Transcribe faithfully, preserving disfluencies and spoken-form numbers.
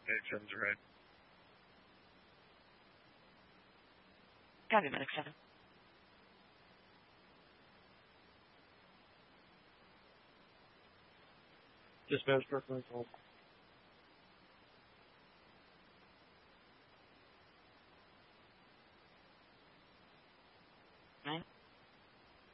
Medic seven's right. Copy, Medic seven. Dispatch, Brooklyn, hold.